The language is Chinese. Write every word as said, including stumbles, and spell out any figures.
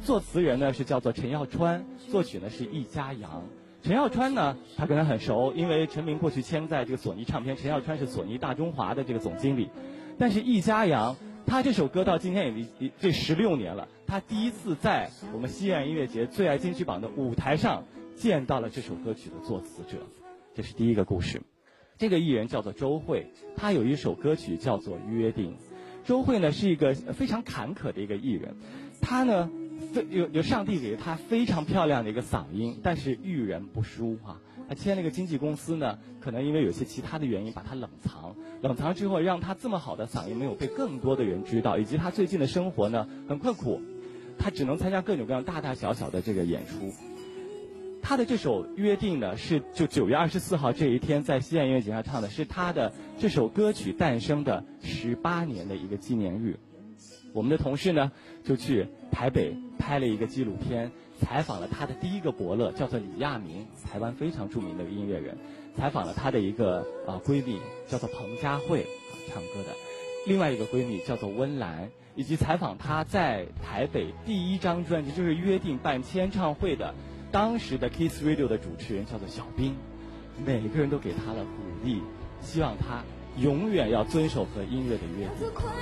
作词人呢是叫做陈耀川，作曲呢是易家扬。陈耀川呢，他跟他很熟，因为陈明过去签在这个索尼唱片，陈耀川是索尼大中华的这个总经理。但是易家扬，他这首歌到今天也这十六年了，他第一次在我们西岸音乐节最爱金曲榜的舞台上见到了这首歌曲的作词者，这是第一个故事。这个艺人叫做周蕙，他有一首歌曲叫做《约定》。周蕙呢是一个非常坎坷的一个艺人，他呢有有上帝给他非常漂亮的一个嗓音，但是遇人不淑啊。他签了一个经纪公司呢，可能因为有些其他的原因把他冷藏，冷藏之后让他这么好的嗓音没有被更多的人知道，以及他最近的生活呢很困苦，他只能参加各种各样大大小小的这个演出。他的这首《约定》呢，是就九月二十四号这一天在西岸音乐节上唱的，是他的这首歌曲诞生的十八年的一个纪念日。我们的同事呢就去台北拍了一个纪录片，采访了他的第一个伯乐，叫做李亚明，台湾非常著名的音乐人，采访了他的一个啊、呃、闺蜜，叫做彭佳慧，啊唱歌的，另外一个闺蜜叫做温岚，以及采访他在台北第一张专辑就是《约定》办签唱会的当时的 Kiss Radio 的主持人叫做小兵，每个人都给他了鼓励，希望他永远要遵守和音乐的约定。